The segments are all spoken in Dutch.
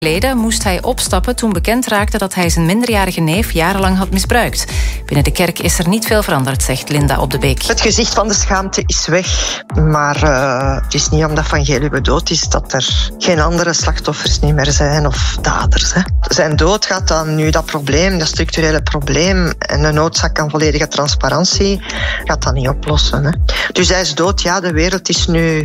geleden moest hij opstappen toen bekend raakte dat hij zijn minderjarige neef jarenlang had misbruikt. Binnen de kerk is er niet veel veranderd, zegt Linda Op de Beek. Het gezicht van de schaamte is weg. Maar het is niet omdat Van Geluwe dood is dat er geen andere slachtoffers niet meer zijn of daders. Hè. Zijn dood gaat dan nu dat probleem, dat structurele probleem en de noodzaak aan volledige transparantie, gaat dat niet oplossen. Hè. Dus hij is dood, ja, de wereld is nu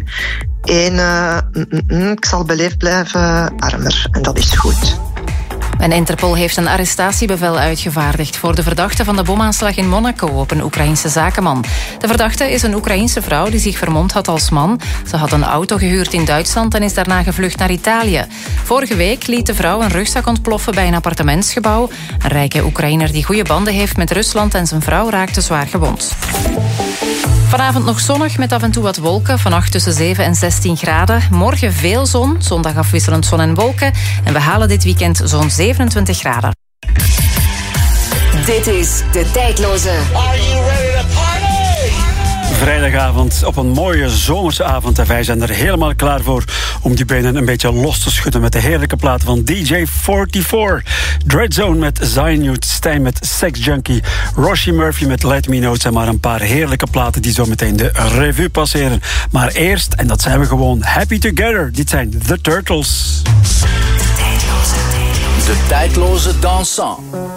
ik zal beleefd blijven, armer. En dat is goed. En Interpol heeft een arrestatiebevel uitgevaardigd voor de verdachte van de bomaanslag in Monaco op een Oekraïense zakenman. De verdachte is een Oekraïense vrouw die zich vermomd had als man. Ze had een auto gehuurd in Duitsland en is daarna gevlucht naar Italië. Vorige week liet de vrouw een rugzak ontploffen bij een appartementsgebouw. Een rijke Oekraïner die goede banden heeft met Rusland en zijn vrouw raakte zwaar gewond. Vanavond nog zonnig met af en toe wat wolken. Vannacht tussen 7 en 16 graden. Morgen veel zon, zondag afwisselend zon en wolken. En we halen dit weekend zo'n 27 graden. Dit is De Tijdloze. Are you ready to party? Vrijdagavond op een mooie zomerse avond. En wij zijn er helemaal klaar voor om die benen een beetje los te schudden met de heerlijke platen van DJ44. Dreadzone met Zion Stijn met Sex Junkie. Roshi Murphy met Let Me Know. Het zijn maar een paar heerlijke platen die zo meteen de revue passeren. Maar eerst, en dat zijn we gewoon, Happy Together. Dit zijn The Turtles. De Tijdloze dansant.